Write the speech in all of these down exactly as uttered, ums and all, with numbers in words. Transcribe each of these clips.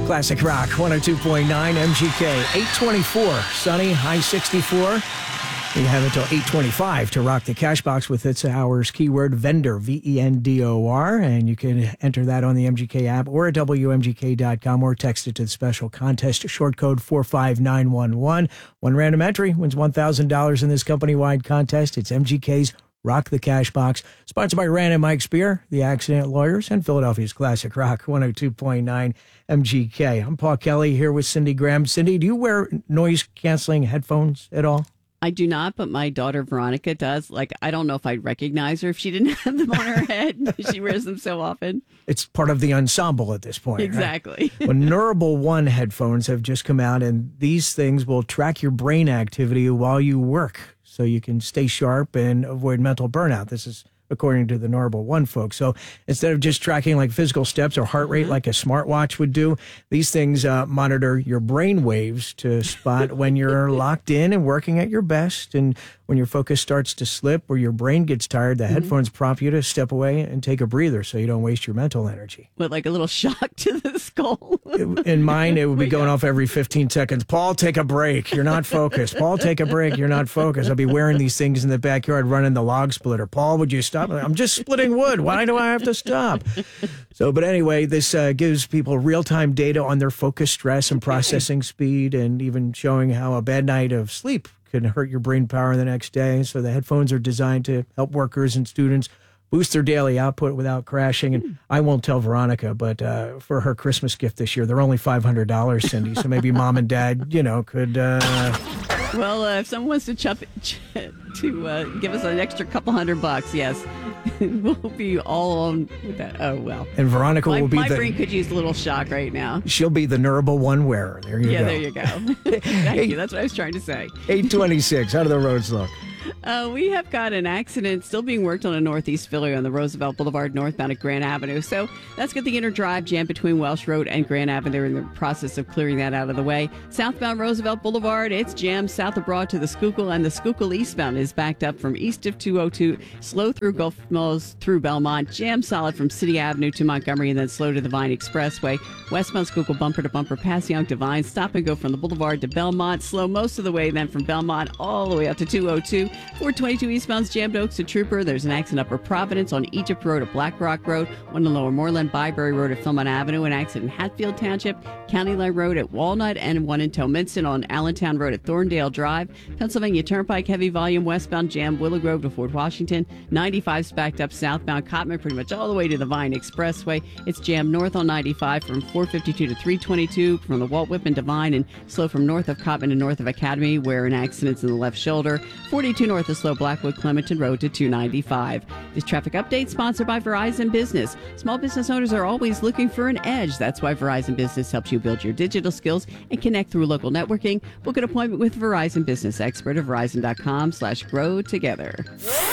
Classic Rock one oh two point nine M G K. eight twenty-four, sunny, high sixty-four. You have until eight twenty-five to rock the cash box with its hour's keyword vendor, V E N D O R, and you can enter that on the M G K app or at W M G K dot com or text it to the special contest short code four five nine one one. One random entry wins one thousand dollars in this company-wide contest. It's M G K's Rock the Cash Box, sponsored by Rand and Mike Spear, the Accident Lawyers, and Philadelphia's Classic Rock one oh two point nine M G K. I'm Paul Kelly here with Cindy Graham. Cindy, do you wear noise-canceling headphones at all? I do not, but my daughter Veronica does. Like, I don't know if I'd recognize her if she didn't have them on her head. She wears them so often. It's part of the ensemble at this point. Exactly. Right? Well, Neurable One headphones have just come out, and these things will track your brain activity while you work, so you can stay sharp and avoid mental burnout. This is according to the Neurable One folks. So instead of just tracking like physical steps or heart rate like a smartwatch would do, these things uh, monitor your brain waves to spot when you're locked in and working at your best, and when your focus starts to slip or your brain gets tired, the mm-hmm. headphones prompt you to step away and take a breather so you don't waste your mental energy. With like a little shock to the skull. In mine, it would be going off every fifteen seconds. Paul, take a break. You're not focused. Paul, take a break. You're not focused. I'll be wearing these things in the backyard running the log splitter. Paul, would you stop? I'm just splitting wood. Why do I have to stop? So, but anyway, this uh, gives people real-time data on their focus, stress, and processing speed, and even showing how a bad night of sleep can hurt your brain power the next day. So the headphones are designed to help workers and students boost their daily output without crashing. And I won't tell Veronica, but uh, for her Christmas gift this year, they're only five hundred dollars, Cindy. So maybe mom and dad, you know, could... Uh... Well, uh, if someone wants to chup, ch- to uh, give us an extra couple hundred bucks, yes, we'll be all on with that. Oh, well. And Veronica my, will be my the... My brain could use a little shock right now. She'll be the Neurable One wearer. There you yeah, go. Yeah, there you go. Thank you. That's what I was trying to say. eight twenty-six. How do the roads look? Uh, we have got an accident still being worked on in Northeast Philly on the Roosevelt Boulevard northbound at Grand Avenue. So that's got the inner drive jammed between Welsh Road and Grand Avenue. They're in the process of clearing that out of the way. Southbound Roosevelt Boulevard, it's jammed south of Broad to the Schuylkill, and the Schuylkill eastbound is backed up from east of two oh two, slow through Gulf Mills through Belmont, jammed solid from City Avenue to Montgomery, and then slow to the Vine Expressway. Westbound Schuylkill bumper to bumper past Young to Vine, stop and go from the Boulevard to Belmont, slow most of the way then from Belmont all the way up to two oh two. four twenty-two eastbound's jammed Oaks to Trooper. There's an accident Upper Providence on Egypt Road at Black Rock Road, one in Lower Moreland, Byberry Road at Philmont Avenue, an accident in Hatfield Township, County Line Road at Walnut, and one in Tominston on Allentown Road at Thorndale Drive. Pennsylvania Turnpike heavy volume westbound jammed Willow Grove to Fort Washington. ninety-five's backed up southbound Cotman pretty much all the way to the Vine Expressway. It's jammed north on ninety-five from four fifty-two to three twenty-two from the Walt Whitman to Vine, and slow from north of Cotman to north of Academy where an accident's in the left shoulder. forty-two north is slow Blackwood Clementon Road to two ninety-five. This traffic update sponsored by Verizon Business. Small business owners are always looking for an edge. That's why Verizon Business helps you build your digital skills and connect through local networking. Book an appointment with Verizon Business Expert at Verizon.com slash grow together.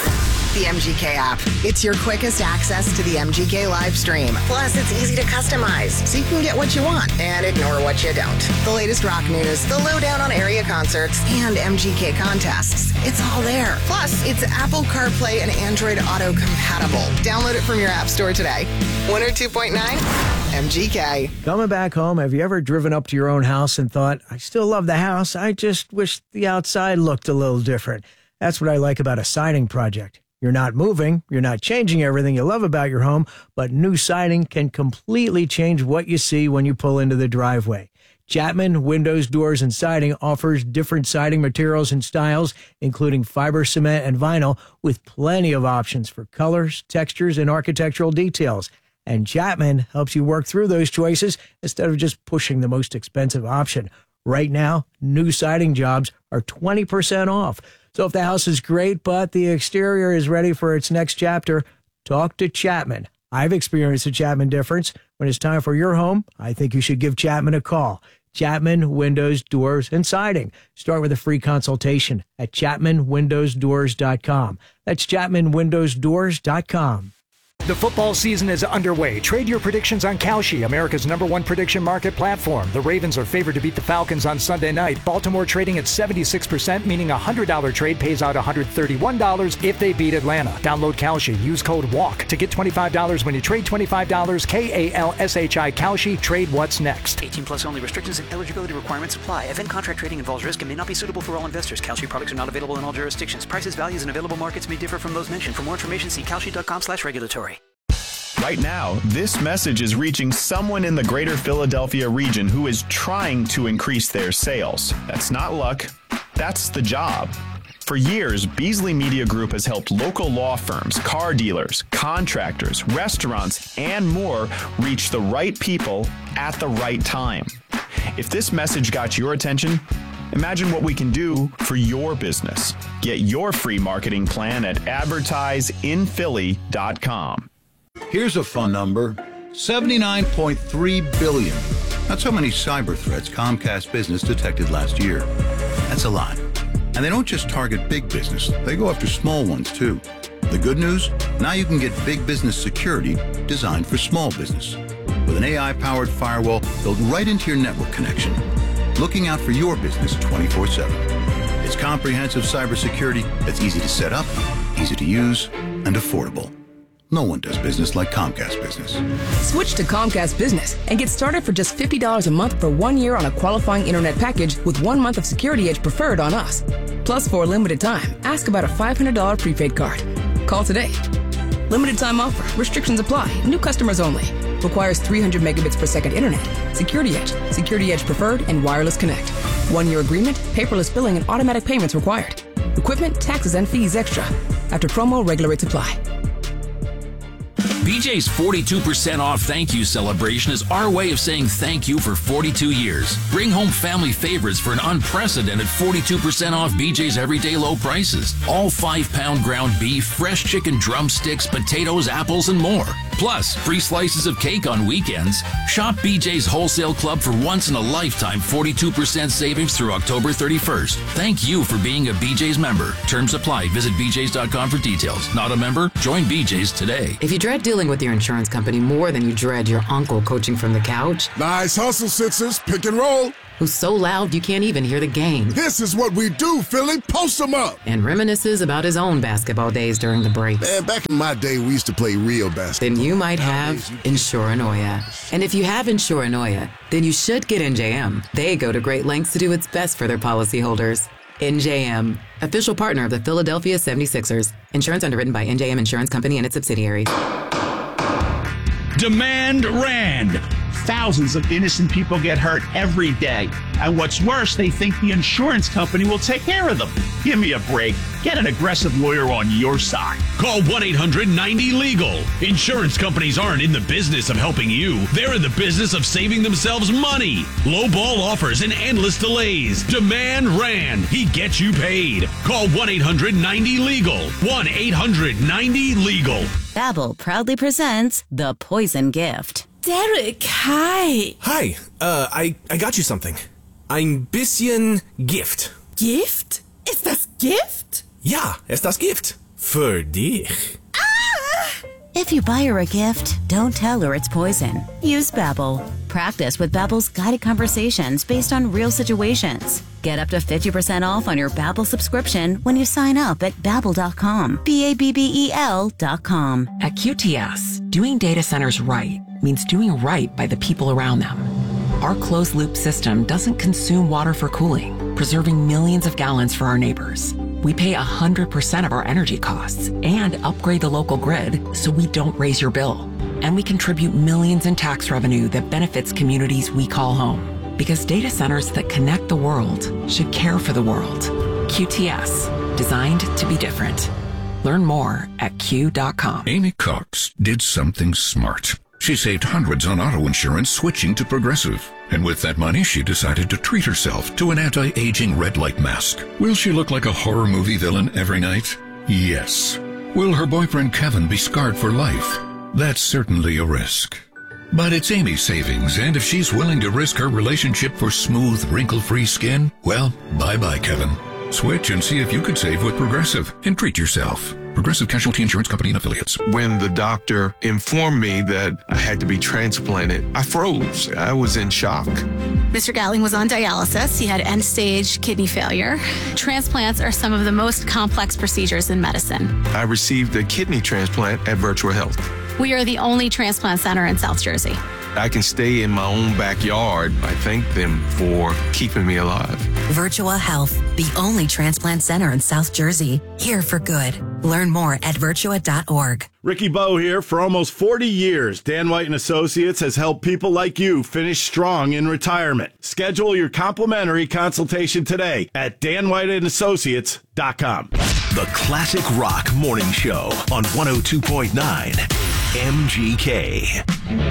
The M G K app. It's your quickest access to the M G K live stream. Plus, it's easy to customize, so you can get what you want and ignore what you don't. The latest rock news, the lowdown on area concerts, and M G K contests. It's all there. Plus, it's Apple CarPlay and Android Auto compatible. Download it from your app store today. one oh two point nine M G K. Coming back home, have you ever driven up to your own house and thought, I still love the house, I just wish the outside looked a little different? That's what I like about a siding project. You're not moving, you're not changing everything you love about your home, but new siding can completely change what you see when you pull into the driveway. Chapman Windows, Doors, and Siding offers different siding materials and styles, including fiber, cement, and vinyl, with plenty of options for colors, textures, and architectural details. And Chapman helps you work through those choices instead of just pushing the most expensive option. Right now, new siding jobs are twenty percent off. So if the house is great, but the exterior is ready for its next chapter, talk to Chapman. I've experienced the Chapman difference. When it's time for your home, I think you should give Chapman a call. Chapman Windows, Doors, and Siding. Start with a free consultation at chapman windows doors dot com. That's chapman windows doors dot com. The football season is underway. Trade your predictions on Kalshi, America's number one prediction market platform. The Ravens are favored to beat the Falcons on Sunday night. Baltimore trading at seventy-six percent, meaning a one hundred dollars trade pays out one hundred thirty-one dollars if they beat Atlanta. Download Kalshi. Use code WALK to get twenty-five dollars when you trade twenty-five dollars. K A L S H I Kalshi. Trade what's next. eighteen plus only. Restrictions and eligibility requirements apply. Event contract trading involves risk and may not be suitable for all investors. Kalshi products are not available in all jurisdictions. Prices, values, and available markets may differ from those mentioned. For more information, see kalshi.com slash regulatory. Right now, this message is reaching someone in the greater Philadelphia region who is trying to increase their sales. That's not luck. That's the job. For years, Beasley Media Group has helped local law firms, car dealers, contractors, restaurants, and more reach the right people at the right time. If this message got your attention, imagine what we can do for your business. Get your free marketing plan at advertise in philly dot com. Here's a fun number, seventy-nine point three billion. That's how many cyber threats Comcast Business detected last year. That's a lot. And they don't just target big business, they go after small ones too. The good news? Now you can get big business security designed for small business. With an A I-powered firewall built right into your network connection, looking out for your business twenty-four seven. It's comprehensive cybersecurity that's easy to set up, easy to use, and affordable. No one does business like Comcast Business. Switch to Comcast Business and get started for just fifty dollars a month for one year on a qualifying internet package with one month of Security Edge Preferred on us. Plus, for a limited time, ask about a five hundred dollars prepaid card. Call today. Limited time offer. Restrictions apply. New customers only. Requires three hundred megabits per second internet. Security Edge, Security Edge Preferred, and Wireless Connect. One-year agreement, paperless billing, and automatic payments required. Equipment, taxes, and fees extra. After promo, regular rates apply. B J's forty-two percent off thank you celebration is our way of saying thank you for forty-two years. Bring home family favorites for an unprecedented forty-two percent off B J's everyday low prices. All five-pound ground beef, fresh chicken drumsticks, potatoes, apples, and more. Plus, free slices of cake on weekends. Shop B J's Wholesale Club for once-in-a-lifetime forty-two percent savings through October thirty-first. Thank you for being a B J's member. Terms apply. Visit b j's dot com for details. Not a member? Join B J's today. If you dread dealing with your insurance company more than you dread your uncle coaching from the couch. Nice hustle, Sixers. Pick and roll. Who's so loud you can't even hear the game. This is what we do, Philly. Post them up. And reminisces about his own basketball days during the breaks. Man, back in my day, we used to play real basketball. Then you might have Insuranoia. And if you have Insuranoia, then you should get N J M. They go to great lengths to do its best for their policyholders. N J M, official partner of the Philadelphia seventy-sixers. Insurance underwritten by N J M Insurance Company and its subsidiaries. Demand Rand. Thousands of innocent people get hurt every day. And what's worse, they think the insurance company will take care of them. Give me a break. Get an aggressive lawyer on your side. Call one eight hundred ninety legal. Insurance companies aren't in the business of helping you. They're in the business of saving themselves money. Low-ball offers and endless delays. Demand Rand. He gets you paid. Call one eight hundred ninety legal. one eight hundred ninety legal. Babbel proudly presents The Poison Gift. Derek, hi. Hi, uh, I, I got you something. Ein bisschen Gift. Gift? Ist das Gift? Ja, ist das Gift. Für dich. Ah! If you buy her a gift, don't tell her it's poison. Use Babbel. Practice with Babbel's guided conversations based on real situations. Get up to fifty percent off on your Babbel subscription when you sign up at babbel dot com. B A B B E L dot com. At Q T S, doing data centers right means doing right by the people around them. Our closed-loop system doesn't consume water for cooling, preserving millions of gallons for our neighbors. We pay one hundred percent of our energy costs and upgrade the local grid so we don't raise your bill. And we contribute millions in tax revenue that benefits communities we call home. Because data centers that connect the world should care for the world. Q T S, designed to be different. Learn more at Q dot com. Amy Cox did something smart. She saved hundreds on auto insurance switching to Progressive. And with that money, she decided to treat herself to an anti-aging red light mask. Will she look like a horror movie villain every night? Yes. Will her boyfriend Kevin be scarred for life? That's certainly a risk. But it's Amy's savings, and if she's willing to risk her relationship for smooth, wrinkle-free skin, well, bye-bye, Kevin. Switch and see if you could save with Progressive and treat yourself. Progressive Casualty Insurance Company and Affiliates. When the doctor informed me that I had to be transplanted, I froze. I was in shock. Mister Gatling was on dialysis. He had end-stage kidney failure. Transplants are some of the most complex procedures in medicine. I received a kidney transplant at Virtua Health. We are the only transplant center in South Jersey. I can stay in my own backyard. I thank them for keeping me alive. Virtua Health, the only transplant center in South Jersey. Here for good. Learn more at virtua dot org. Ricky Bowe here. For almost forty years, Dan White and Associates has helped people like you finish strong in retirement. Schedule your complimentary consultation today at dan white and associates dot com. The Classic Rock Morning Show on one oh two point nine M G K.